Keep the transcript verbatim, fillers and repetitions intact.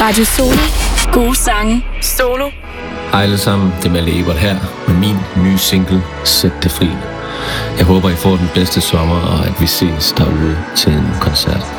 Radio Solo. Gode sange. Solo. Hej alle sammen, det er Malle Ebert her med min nye single, Sæt det fri. Jeg håber, I får den bedste sommer, og at vi ses derude til en koncert.